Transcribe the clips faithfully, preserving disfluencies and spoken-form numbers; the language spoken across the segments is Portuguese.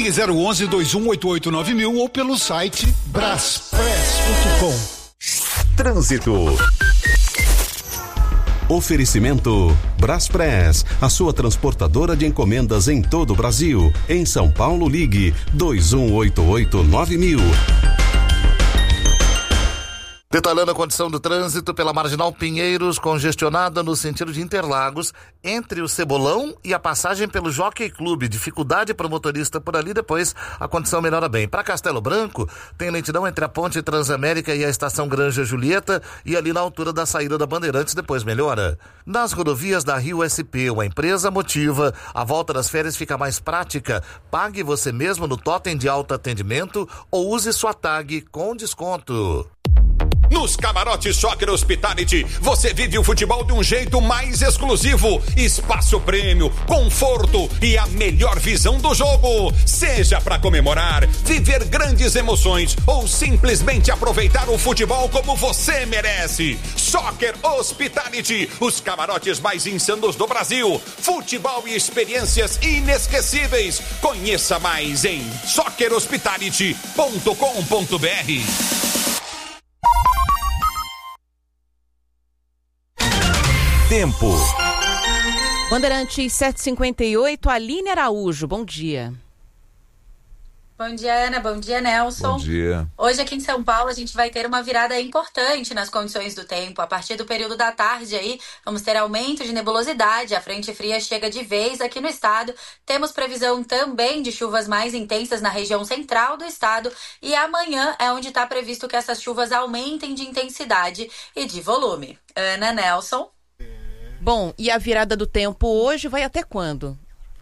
Ligue zero onze, dois um oito oito, nove mil ou pelo site braspress ponto com. Trânsito. Oferecimento Braspress, a sua transportadora de encomendas em todo o Brasil. Em São Paulo, ligue dois um oito oito, nove mil. Detalhando a condição do trânsito pela Marginal Pinheiros, congestionada no sentido de Interlagos, entre o Cebolão e a passagem pelo Jockey Clube. Dificuldade para o motorista por ali, depois a condição melhora bem. Para Castelo Branco, tem lentidão entre a Ponte Transamérica e a Estação Granja Julieta e ali na altura da saída da Bandeirantes, depois melhora. Nas rodovias da Rio S P, uma empresa motiva, a volta das férias fica mais prática. Pague você mesmo no totem de alto atendimento ou use sua tag com desconto. Nos camarotes Soccer Hospitality, você vive o futebol de um jeito mais exclusivo. Espaço prêmio, conforto e a melhor visão do jogo. Seja para comemorar, viver grandes emoções ou simplesmente aproveitar o futebol como você merece. Soccer Hospitality, os camarotes mais insanos do Brasil. Futebol e experiências inesquecíveis. Conheça mais em soccer hospitality ponto com ponto b r. Tempo. Bandeirantes sete e cinquenta e oito, Aline Araújo, bom dia. Bom dia, Ana. Bom dia, Nelson. Bom dia. Hoje aqui em São Paulo a gente vai ter uma virada importante nas condições do tempo. A partir do período da tarde aí, vamos ter aumento de nebulosidade. A frente fria chega de vez aqui no estado. Temos previsão também de chuvas mais intensas na região central do estado. E amanhã é onde está previsto que essas chuvas aumentem de intensidade e de volume. Ana, Nelson. Bom, e a virada do tempo hoje vai até quando?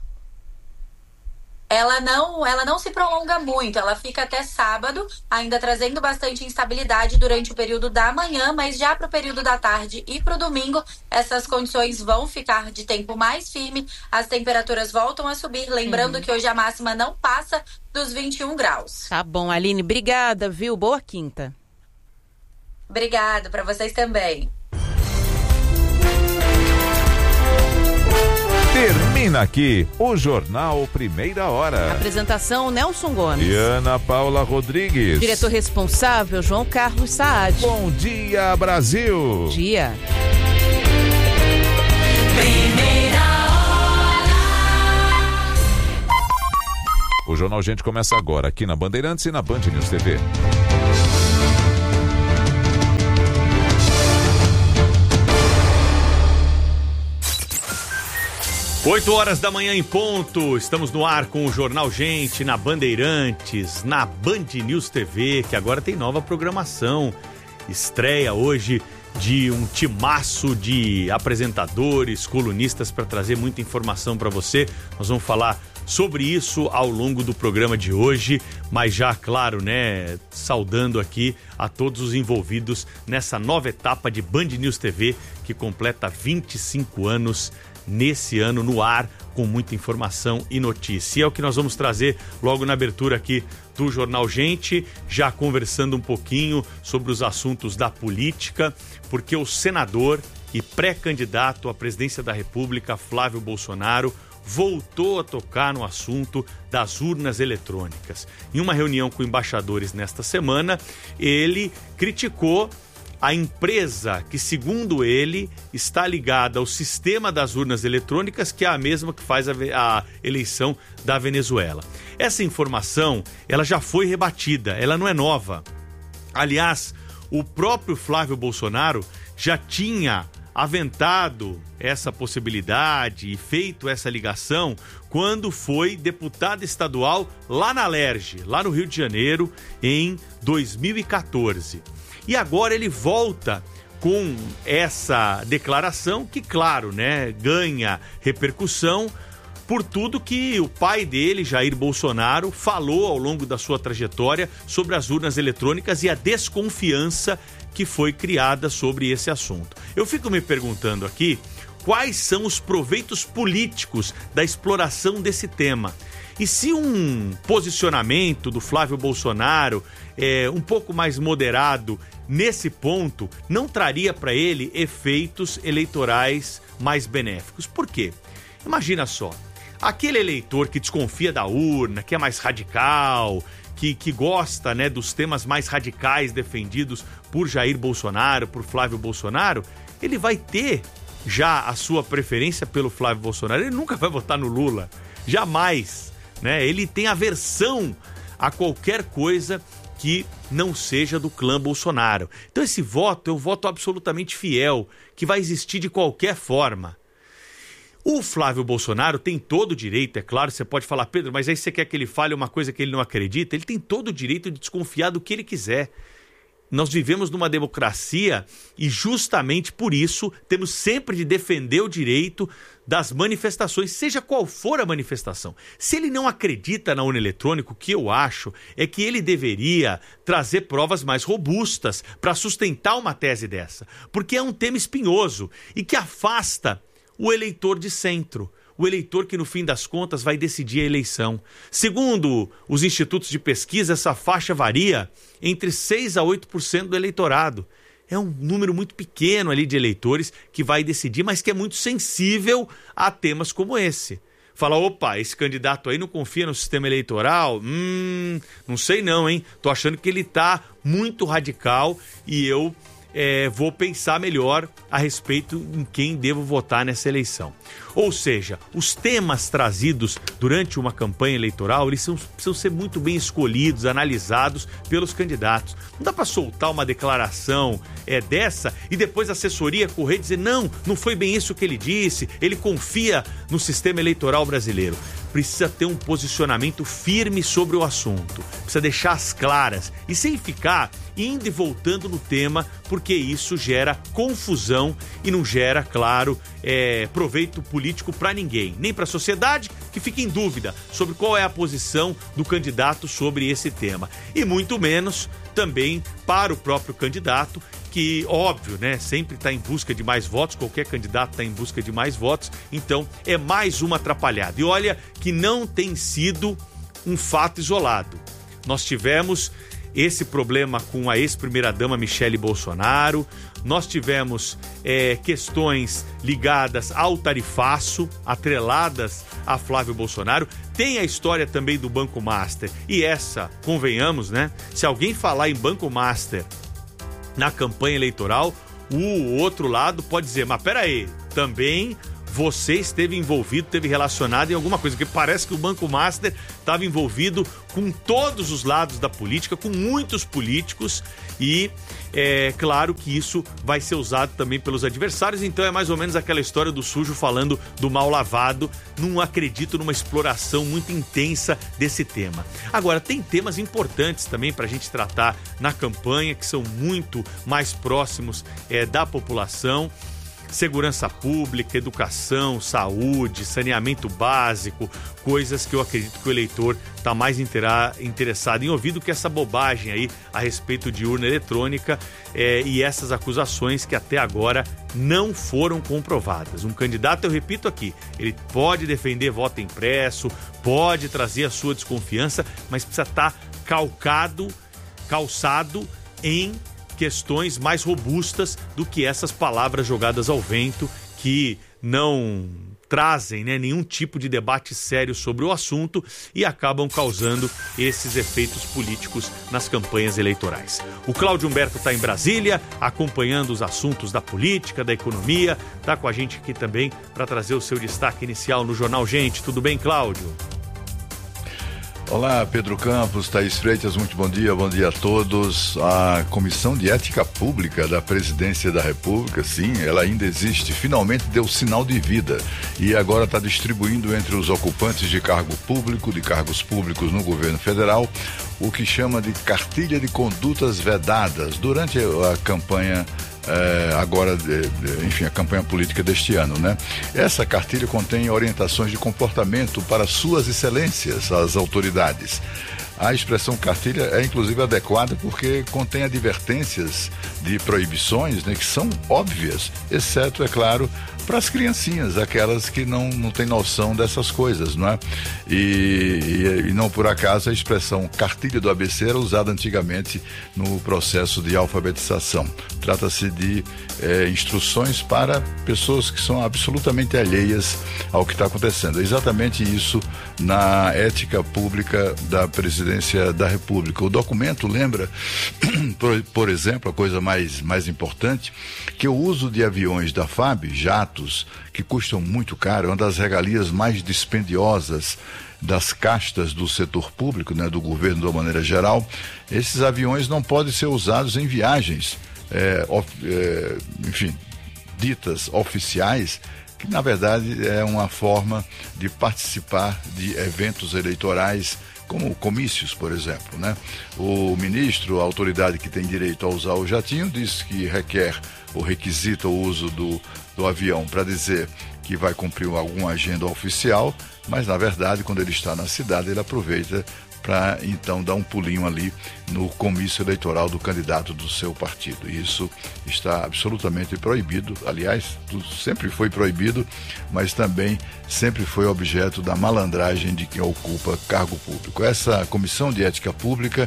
Ela não, ela não se prolonga muito, ela fica até sábado, ainda trazendo bastante instabilidade durante o período da manhã, mas já para o período da tarde e para o domingo, essas condições vão ficar de tempo mais firme, as temperaturas voltam a subir, lembrando uhum. que hoje a máxima não passa dos vinte e um graus. Tá bom, Aline, obrigada, viu? Boa quinta. Obrigada, para vocês também. Termina aqui o Jornal Primeira Hora. Apresentação Nelson Gomes. E Ana Paula Rodrigues. Diretor responsável João Carlos Saad. Bom dia, Brasil. Bom dia. Primeira Hora. O Jornal Gente começa agora aqui na Bandeirantes e na Band News T V. oito horas da manhã em ponto, estamos no ar com o Jornal Gente, na Bandeirantes, na Band News T V, que agora tem nova programação. Estreia hoje de um timaço de apresentadores, colunistas para trazer muita informação para você. Nós vamos falar sobre isso ao longo do programa de hoje, mas já, claro, né, saudando aqui a todos os envolvidos nessa nova etapa de Band News T V, que completa vinte e cinco anos nesse ano no ar, com muita informação e notícia. E é o que nós vamos trazer logo na abertura aqui do Jornal Gente, já conversando um pouquinho sobre os assuntos da política, porque o senador e pré-candidato à presidência da República, Flávio Bolsonaro, voltou a tocar no assunto das urnas eletrônicas. Em uma reunião com embaixadores nesta semana, ele criticou a empresa que, segundo ele, está ligada ao sistema das urnas eletrônicas, que é a mesma que faz a, a eleição da Venezuela. Essa informação, ela já foi rebatida, ela não é nova. Aliás, o próprio Flávio Bolsonaro já tinha aventado essa possibilidade e feito essa ligação quando foi deputado estadual lá na Alerj, lá no Rio de Janeiro, em dois mil e quatorze. E agora ele volta com essa declaração que, claro, né, ganha repercussão por tudo que o pai dele, Jair Bolsonaro, falou ao longo da sua trajetória sobre as urnas eletrônicas e a desconfiança que foi criada sobre esse assunto. Eu fico me perguntando aqui quais são os proveitos políticos da exploração desse tema. E se um posicionamento do Flávio Bolsonaro é, um pouco mais moderado nesse ponto não traria para ele efeitos eleitorais mais benéficos? Por quê? Imagina só, aquele eleitor que desconfia da urna, que é mais radical, que, que gosta, né, dos temas mais radicais defendidos por Jair Bolsonaro, por Flávio Bolsonaro, ele vai ter já a sua preferência pelo Flávio Bolsonaro. Ele nunca vai votar no Lula, jamais, né? Ele tem aversão a qualquer coisa que não seja do clã Bolsonaro. Então esse voto é um voto absolutamente fiel, que vai existir de qualquer forma. O Flávio Bolsonaro tem todo o direito, é claro, você pode falar, Pedro, mas aí você quer que ele fale uma coisa que ele não acredita? Ele tem todo o direito de desconfiar do que ele quiser. Nós vivemos numa democracia e justamente por isso temos sempre de defender o direito das manifestações, seja qual for a manifestação. Se ele não acredita na urna eletrônica, o que eu acho é que ele deveria trazer provas mais robustas para sustentar uma tese dessa, porque é um tema espinhoso e que afasta o eleitor de centro. O eleitor que, no fim das contas, vai decidir a eleição. Segundo os institutos de pesquisa, essa faixa varia entre seis a oito por cento do eleitorado. É um número muito pequeno ali de eleitores que vai decidir, mas que é muito sensível a temas como esse. Fala, opa, esse candidato aí não confia no sistema eleitoral? Hum, não sei não, hein? Tô achando que ele tá muito radical e eu... É, vou pensar melhor a respeito em quem devo votar nessa eleição. Ou seja, os temas trazidos durante uma campanha eleitoral, eles são, precisam ser muito bem escolhidos, analisados pelos candidatos. Não dá para soltar uma declaração é, dessa e depois a assessoria correr e dizer não, não foi bem isso que ele disse, ele confia no sistema eleitoral brasileiro. Precisa ter um posicionamento firme sobre o assunto, precisa deixar as claras e sem ficar indo e voltando no tema, porque isso gera confusão e não gera, claro, é, proveito político para ninguém, nem para a sociedade que fica em dúvida sobre qual é a posição do candidato sobre esse tema, e muito menos também para o próprio candidato, que, óbvio, né, sempre está em busca de mais votos, qualquer candidato está em busca de mais votos, então é mais uma atrapalhada. E olha que não tem sido um fato isolado. Nós tivemos esse problema com a ex-primeira-dama Michele Bolsonaro, nós tivemos é, questões ligadas ao tarifaço, atreladas a Flávio Bolsonaro, tem a história também do Banco Master, e essa, convenhamos, né, se alguém falar em Banco Master na campanha eleitoral, o outro lado pode dizer, mas peraí, também você esteve envolvido, esteve relacionado em alguma coisa, porque parece que o Banco Master estava envolvido com todos os lados da política, com muitos políticos, e é claro que isso vai ser usado também pelos adversários, então é mais ou menos aquela história do sujo falando do mal lavado. Não acredito numa exploração muito intensa desse tema. Agora, tem temas importantes também para a gente tratar na campanha, que são muito mais próximos é, da população. Segurança pública, educação, saúde, saneamento básico, coisas que eu acredito que o eleitor está mais intera- interessado em ouvir do que essa bobagem aí a respeito de urna eletrônica é, e essas acusações que até agora não foram comprovadas. Um candidato, eu repito aqui, ele pode defender voto impresso, pode trazer a sua desconfiança, mas precisa estar calcado, calçado em questões mais robustas do que essas palavras jogadas ao vento que não trazem, né, nenhum tipo de debate sério sobre o assunto e acabam causando esses efeitos políticos nas campanhas eleitorais. O Cláudio Humberto está em Brasília, acompanhando os assuntos da política, da economia, está com a gente aqui também para trazer o seu destaque inicial no Jornal Gente. Tudo bem, Cláudio? Olá, Pedro Campos, Thaís Freitas, muito bom dia, bom dia a todos. A Comissão de Ética Pública da Presidência da República, sim, ela ainda existe, finalmente deu sinal de vida e agora está distribuindo entre os ocupantes de cargo público, de cargos públicos no governo federal, o que chama de cartilha de condutas vedadas durante a campanha É, agora, enfim, a campanha política deste ano, né? Essa cartilha contém orientações de comportamento para suas excelências, as autoridades. A expressão cartilha é inclusive adequada porque contém advertências de proibições, né, que são óbvias, exceto, é claro, para as criancinhas, aquelas que não, não têm noção dessas coisas, não é? E, e, e não por acaso a expressão cartilha do A B C era usada antigamente no processo de alfabetização. Trata-se de é, instruções para pessoas que são absolutamente alheias ao que está acontecendo. É exatamente isso na ética pública da Presidência da República. O documento lembra, por, por exemplo, a coisa mais, mais importante, que o uso de aviões da F A B, jatos, que custam muito caro, é uma das regalias mais dispendiosas das castas do setor público, né, do governo de uma maneira geral. Esses aviões não podem ser usados em viagens, é, of, é, enfim, ditas oficiais, que na verdade é uma forma de participar de eventos eleitorais, como comícios, por exemplo, né? O ministro, a autoridade que tem direito a usar o jatinho, diz que requer ou requisita o uso do, do avião para dizer que vai cumprir alguma agenda oficial, mas na verdade, quando ele está na cidade, ele aproveita para então dar um pulinho ali no comício eleitoral do candidato do seu partido. E isso está absolutamente proibido. Aliás, tudo sempre foi proibido, mas também sempre foi objeto da malandragem de quem ocupa cargo público. Essa Comissão de Ética Pública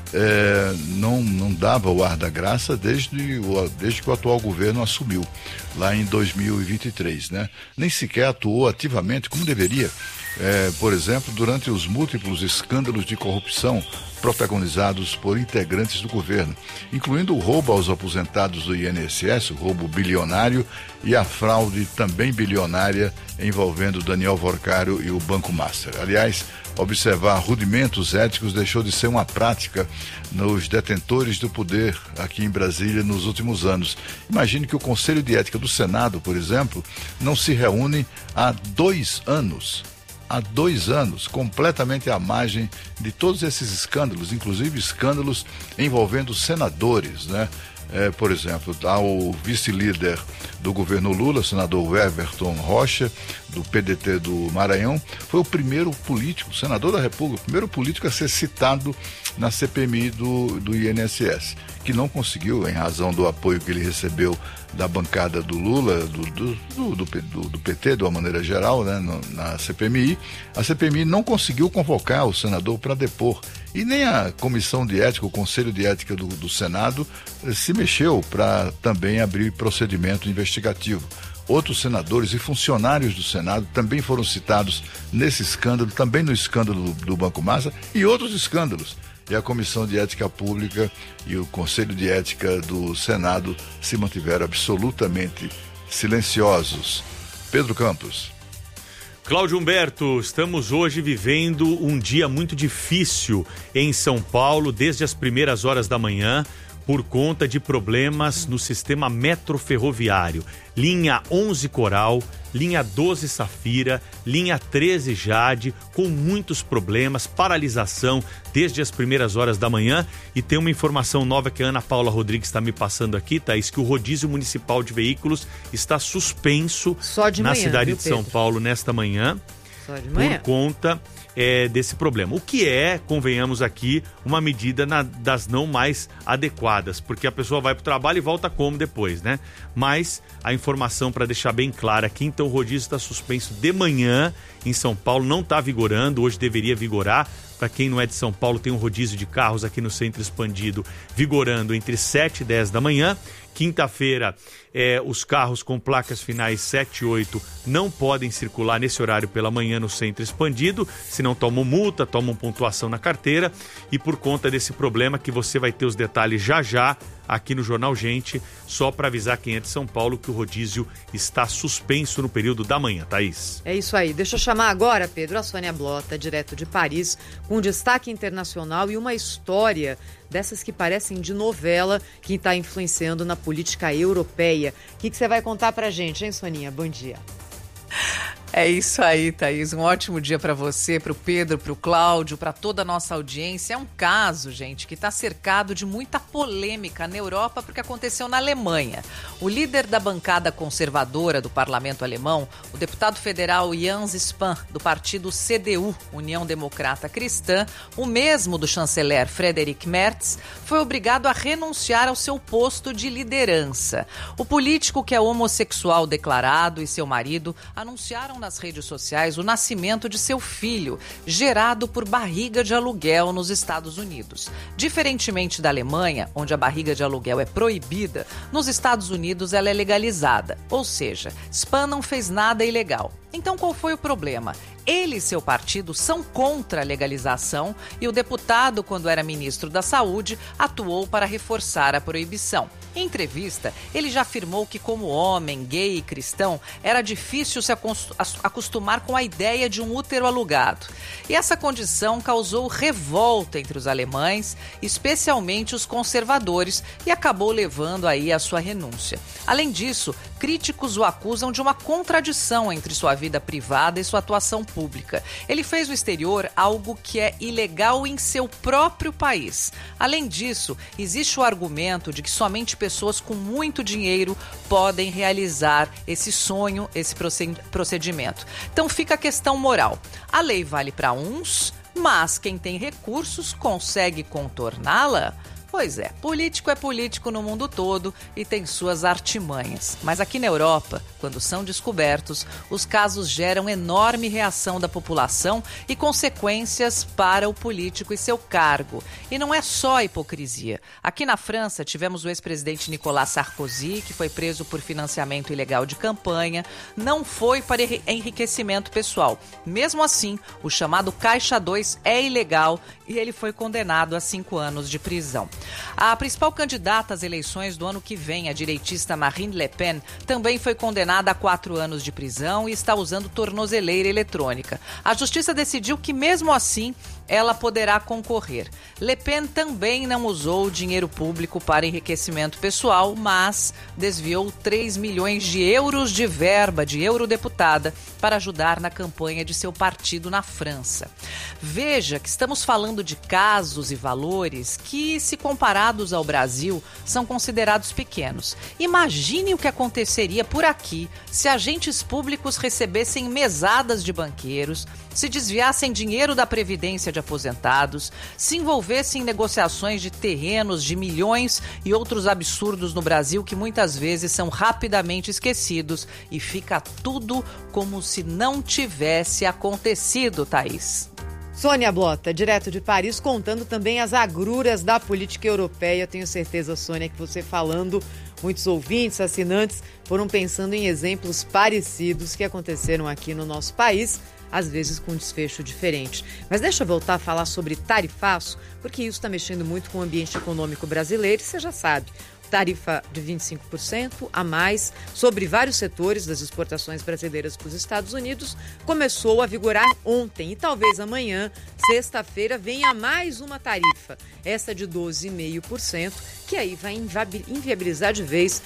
é, não, não dava o ar da graça desde o, desde que o atual governo assumiu, lá em dois mil e vinte e três, né? Nem sequer atuou ativamente como deveria. É, por exemplo, durante os múltiplos escândalos de corrupção protagonizados por integrantes do governo, incluindo o roubo aos aposentados do I N S S, o roubo bilionário, e a fraude também bilionária envolvendo Daniel Vorcário e o Banco Master. Aliás, observar rudimentos éticos deixou de ser uma prática nos detentores do poder aqui em Brasília nos últimos anos. Imagine que o Conselho de Ética do Senado, por exemplo, não se reúne há dois anos. Há dois anos, completamente à margem de todos esses escândalos, inclusive escândalos envolvendo senadores, né? É, por exemplo, há o vice-líder do governo Lula, senador Everton Rocha, do P D T do Maranhão, foi o primeiro político, senador da República, o primeiro político a ser citado na C P M I do, do I N S S, que não conseguiu, em razão do apoio que ele recebeu da bancada do Lula, do, do, do, do, do, do P T, de uma maneira geral, né, no, na C P M I, a C P M I não conseguiu convocar o senador para depor. E nem a Comissão de Ética, o Conselho de Ética do, do Senado, se mexeu para também abrir procedimento investigativo. Outros senadores e funcionários do Senado também foram citados nesse escândalo, também no escândalo do, do Banco Master e outros escândalos. E a Comissão de Ética Pública e o Conselho de Ética do Senado se mantiveram absolutamente silenciosos. Pedro Campos. Cláudio Humberto, estamos hoje vivendo um dia muito difícil em São Paulo, desde as primeiras horas da manhã, por conta de problemas no sistema metroferroviário. Linha onze Coral, linha doze Safira, linha treze Jade, com muitos problemas, paralisação desde as primeiras horas da manhã. E tem uma informação nova que a Ana Paula Rodrigues está me passando aqui, Thaís, que o rodízio municipal de veículos está suspenso Só de na manhã, cidade viu, de São Pedro? Paulo nesta manhã. Só de manhã. Por conta é, desse problema. O que é, convenhamos aqui, uma medida na, das não mais adequadas, porque a pessoa vai para o trabalho e volta como depois, né? Mas a informação, para deixar bem clara aqui, então o rodízio está suspenso de manhã em São Paulo, não está vigorando, hoje deveria vigorar. Para quem não é de São Paulo, tem um rodízio de carros aqui no Centro Expandido vigorando entre sete e dez da manhã. Quinta-feira, eh, os carros com placas finais sete e oito não podem circular nesse horário pela manhã no Centro Expandido, senão tomam multa, tomam pontuação na carteira. E por conta desse problema, que você vai ter os detalhes já já aqui no Jornal Gente, só para avisar quem é de São Paulo que o rodízio está suspenso no período da manhã, Thaís. É isso aí. Deixa eu chamar agora, Pedro, a Sônia Blota, direto de Paris, com destaque internacional e uma história dessas que parecem de novela, que está influenciando na política europeia. O que, que você vai contar pra gente, hein, Soninha? Bom dia. É isso aí, Thaís. Um ótimo dia para você, para o Pedro, para o Cláudio, para toda a nossa audiência. É um caso, gente, que está cercado de muita polêmica na Europa porque aconteceu na Alemanha. O líder da bancada conservadora do parlamento alemão, o deputado federal Jens Spahn, do partido C D U, União Democrata Cristã, o mesmo do chanceler Friedrich Merz, foi obrigado a renunciar ao seu posto de liderança. O político, que é homossexual declarado, e seu marido anunciaram nas redes sociais o nascimento de seu filho, gerado por barriga de aluguel nos Estados Unidos. Diferentemente da Alemanha, onde a barriga de aluguel é proibida, nos Estados Unidos ela é legalizada, ou seja, Spahn não fez nada ilegal. Então qual foi o problema? Ele e seu partido são contra a legalização e o deputado, quando era ministro da Saúde, atuou para reforçar a proibição. Em entrevista, ele já afirmou que, como homem, gay e cristão, era difícil se acostumar com a ideia de um útero alugado. E essa condição causou revolta entre os alemães, especialmente os conservadores, e acabou levando aí a sua renúncia. Além disso, críticos o acusam de uma contradição entre sua vida privada e sua atuação pública. Ele fez no exterior algo que é ilegal em seu próprio país. Além disso, existe o argumento de que somente pessoas com muito dinheiro podem realizar esse sonho, esse procedimento. Então fica a questão moral. A lei vale para uns, mas quem tem recursos consegue contorná-la? Pois é, político é político no mundo todo e tem suas artimanhas. Mas aqui na Europa, quando são descobertos, os casos geram enorme reação da população e consequências para o político e seu cargo. E não é só a hipocrisia. Aqui na França, tivemos o ex-presidente Nicolas Sarkozy, que foi preso por financiamento ilegal de campanha. Não foi para enriquecimento pessoal. Mesmo assim, o chamado Caixa dois é ilegal e ele foi condenado a cinco anos de prisão. A principal candidata às eleições do ano que vem, a direitista Marine Le Pen, também foi condenada a quatro anos de prisão e está usando tornozeleira eletrônica. A justiça decidiu que, mesmo assim, ela poderá concorrer. Le Pen também não usou dinheiro público para enriquecimento pessoal, mas desviou três milhões de euros de verba de eurodeputada para ajudar na campanha de seu partido na França. Veja que estamos falando de casos e valores que, se comparados ao Brasil, são considerados pequenos. Imagine o que aconteceria por aqui se agentes públicos recebessem mesadas de banqueiros, se desviassem dinheiro da Previdência de aposentados, se envolvessem em negociações de terrenos de milhões e outros absurdos no Brasil que muitas vezes são rapidamente esquecidos e fica tudo como se não tivesse acontecido, Thaís. Sônia Blota, direto de Paris, contando também as agruras da política europeia. Tenho certeza, Sônia, que você falando, muitos ouvintes, assinantes, foram pensando em exemplos parecidos que aconteceram aqui no nosso país, às vezes com um desfecho diferente. Mas deixa eu voltar a falar sobre tarifaço, porque isso está mexendo muito com o ambiente econômico brasileiro, e você já sabe. Tarifa de vinte e cinco por cento a mais sobre vários setores das exportações brasileiras para os Estados Unidos começou a vigorar ontem e talvez amanhã, sexta-feira, venha mais uma tarifa, essa de doze vírgula cinco por cento, que aí vai inviabilizar de vez